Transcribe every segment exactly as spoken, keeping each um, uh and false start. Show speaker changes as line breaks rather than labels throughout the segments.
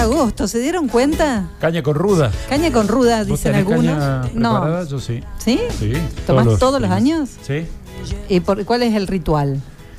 agosto, ¿se dieron cuenta?
Caña con ruda.
Caña con ruda,
¿Vos
dicen
tenés
algunos.
caña
No.
preparada? Yo sí.
¿Sí?
Sí.
¿Tomás
los,
todos los años?
Sí.
¿Y por, cuál es el ritual?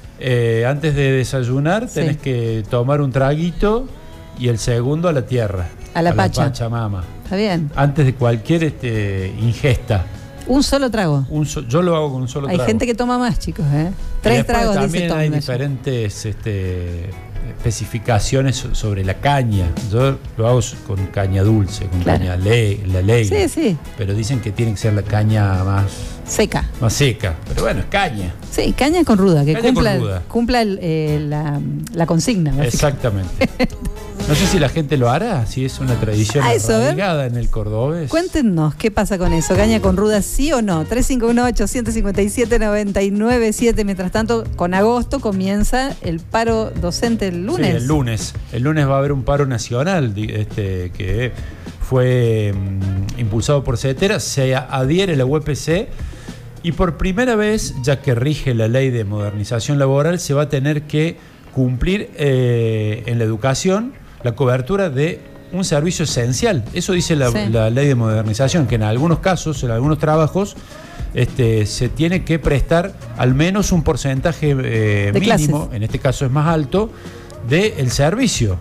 Eh, antes de desayunar
Sí.
tenés que tomar un traguito y el segundo a la tierra.
A la pacha.
La Pachamama.
Está bien.
Antes de cualquier este, ingesta.
Un solo trago.
Un so, yo lo hago con un solo
Hay
trago.
gente que toma más, chicos, ¿eh?
Y
Tres
después
tragos,
también
dice Tom.
hay
Nash.
diferentes este, especificaciones so- sobre la caña. Yo lo hago con caña dulce, con
Claro.
caña le, la ley.
Sí, sí.
Pero dicen que tiene que ser la caña más,
Seca.
más seca. Pero bueno, es caña.
Sí, caña con ruda, que
Caña
cumpla,
con ruda.
cumpla el, eh, la, la consigna. básicamente.
Exactamente. No sé si la gente lo hará, si es una tradición
Ah, eso, a ver.
arraigada en el cordobés.
Cuéntenos qué pasa con eso, caña con ruda, sí o no. tres cinco uno, ocho cinco siete, nueve nueve siete. Mientras tanto, con agosto comienza el paro docente el lunes.
Sí, el lunes. El lunes va a haber un paro nacional di- este, que fue mm, impulsado por CETERA, se a- adhiere la U E P C y por primera vez, ya que rige la ley de modernización laboral, se va a tener que cumplir eh, en la educación la cobertura de un servicio esencial. Eso dice la,
Sí.
la ley de modernización, que en algunos casos, en algunos trabajos, este, se tiene que prestar al menos un porcentaje eh,
De
mínimo,
clases.
en este caso es más alto, del servicio.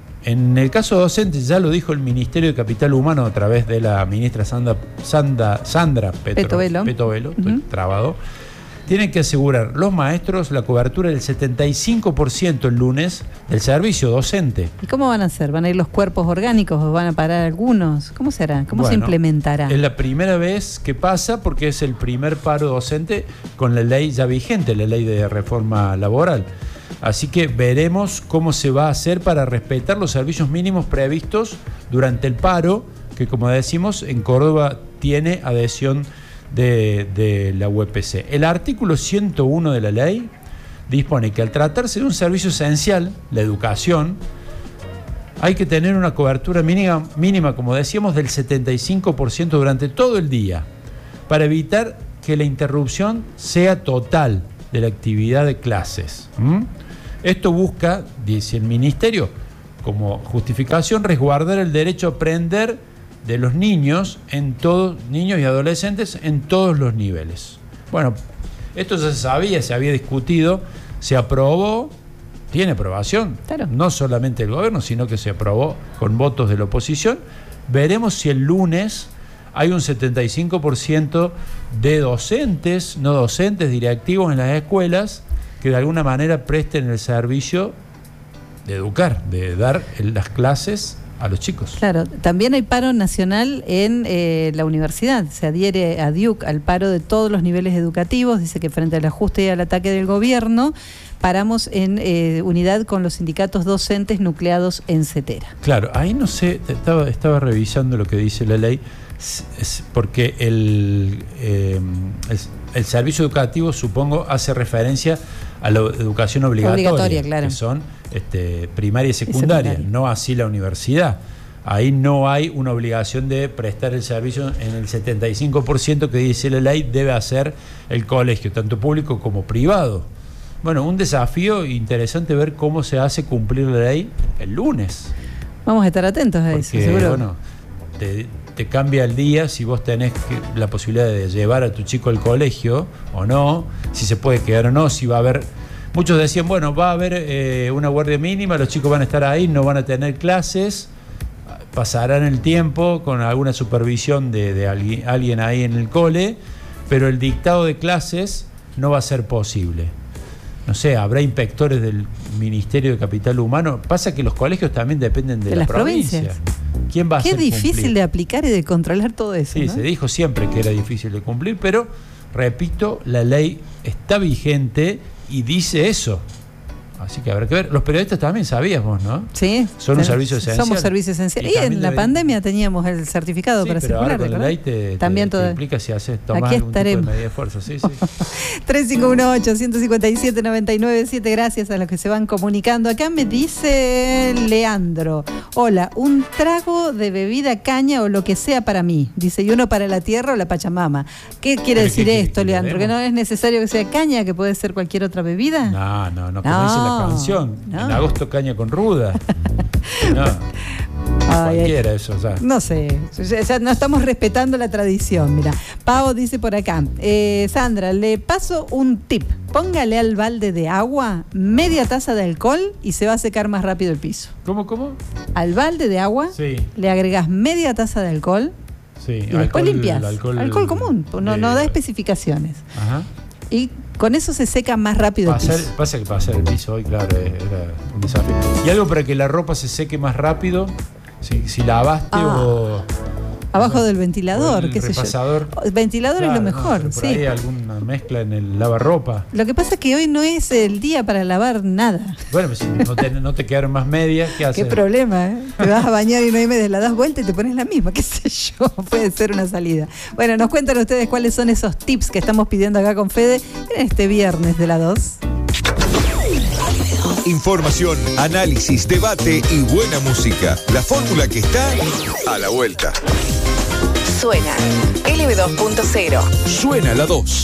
En el caso docente, ya lo dijo el Ministerio de Capital Humano a través de la ministra Sandra, Sandra, Sandra Petro-
Petovelo.
Petovelo, estoy
Ujú.
trabado. Tienen que asegurar los maestros la cobertura del setenta y cinco por ciento el lunes del servicio docente.
¿Y cómo van a hacer? ¿Van a ir los cuerpos orgánicos o van a parar algunos? ¿Cómo será? ¿Cómo se
Bueno,
implementará?
Es la primera vez que pasa porque es el primer paro docente con la ley ya vigente, la ley de reforma laboral. Así que veremos cómo se va a hacer para respetar los servicios mínimos previstos durante el paro, que como decimos, en Córdoba tiene adhesión de, de la U E P C. El artículo ciento uno de la ley dispone que al tratarse de un servicio esencial, la educación, hay que tener una cobertura mínima, mínima, como decíamos, del setenta y cinco por ciento durante todo el día, para evitar que la interrupción sea total de la actividad de clases. ¿Mm? Esto busca, dice el Ministerio, como justificación, resguardar el derecho a aprender de los niños, en todos, niños y adolescentes en todos los niveles. Bueno, esto ya se sabía, se había discutido, se aprobó, tiene aprobación,
Claro.
no solamente el gobierno, sino que se aprobó con votos de la oposición. Veremos si el lunes hay un setenta y cinco por ciento de docentes, no docentes, directivos en las escuelas, que de alguna manera presten el servicio de educar, de dar las clases a los chicos.
Claro, también hay paro nacional en eh, la universidad. Se adhiere a D U C al paro de todos los niveles educativos. Dice que frente al ajuste y al ataque del gobierno, paramos en eh, unidad con los sindicatos docentes nucleados en CETERA.
Claro, ahí no sé, estaba, estaba revisando lo que dice la ley, es- es porque el, eh, el, el servicio educativo, supongo, hace referencia a la educación obligatoria,
Obligatoria, claro.
que son este, primaria y secundaria,
secundaria.
no así la universidad. Ahí no hay una obligación de prestar el servicio en el setenta y cinco por ciento que dice la ley, debe hacer el colegio, tanto público como privado. Bueno, un desafío interesante ver cómo se hace cumplir la ley el lunes.
Vamos a estar atentos a eso,
Porque,
seguro.
bueno, te, te cambia el día si vos tenés que- la posibilidad de llevar a tu chico al colegio o no, si se puede quedar o no, si va a haber... Muchos decían, bueno, va a haber eh, una guardia mínima, los chicos van a estar ahí, no van a tener clases, pasarán el tiempo con alguna supervisión de, de alguien, alguien ahí en el cole, pero el dictado de clases no va a ser posible. No sé, habrá inspectores del Ministerio de Capital Humano. Pasa que los colegios también dependen de,
De
la
las
provincia.
provincias.
¿Quién va a
Qué
hacer
difícil
cumplir?
de aplicar y de controlar todo eso,
Sí,
¿no?
se dijo siempre que era difícil de cumplir, pero, repito, la ley está vigente y dice eso. Así que habrá que ver. Los periodistas también sabíamos, ¿no?
Sí.
Son un servicio esencial.
Somos servicio esencial.
Y
Y,
también
en la
debe-
pandemia teníamos el certificado
Sí,
para
pero
circular,
ahora con la
¿verdad?
ley te, te-
También
te
todo.
implica si haces, tomás
Aquí
algún tipo de
estaremos.
medida de fuerza. Sí, sí.
tres cinco uno, ocho cinco siete, nueve nueve siete. Gracias a los que se van comunicando. Acá me dice Leandro: hola, un trago de bebida, caña o lo que sea para mí. Dice, y uno para la tierra o la Pachamama. ¿Qué quiere
¿Pero
decir
qué quiere
esto,
que le
Leandro? ¿Que
demos?
no es necesario que sea caña, que puede ser cualquier otra bebida?
No, no, no, como
No,
dice la canción.
no.
En agosto caña con ruda. No.
Ay,
cualquiera
ay,
eso, ya.
No sé, ya, ya no estamos respetando la tradición. Mira, Pau dice por acá, eh, Sandra, le paso un tip. Póngale al balde de agua media taza de alcohol y se va a secar más rápido el piso.
¿Cómo, cómo?
Al balde de agua
Sí.
le agregas media taza de alcohol
Sí.
y después
Alcohol-
limpias.
alcohol,
Alcohol común, no,
de-
no da especificaciones.
Ajá.
Y con eso se seca más rápido el
Pasar,
piso.
pasa que pasar el piso hoy, claro, eh, era un desafío. Y algo para que la ropa se seque más rápido, si, si lavaste
Ah.
o...
Abajo
o
del ventilador,
o el
qué sé yo.
repasador.
El ventilador
Claro,
es lo
no,
mejor,
pero por
sí.
ahí alguna mezcla en el lavarropa.
Lo que pasa es que hoy no es el día para lavar nada.
Bueno, pues si no te, no te quedaron más medias, ¿qué haces?
Qué problema, ¿eh? Te vas a bañar y no hay medias, la das vuelta y te pones la misma, qué sé yo, puede ser una salida. Bueno, nos cuentan ustedes cuáles son esos tips que estamos pidiendo acá con Fede en este viernes de la dos.
Información, análisis, debate y buena música. La fórmula que está a la vuelta.
Suena L B dos punto cero.
Suena la dos.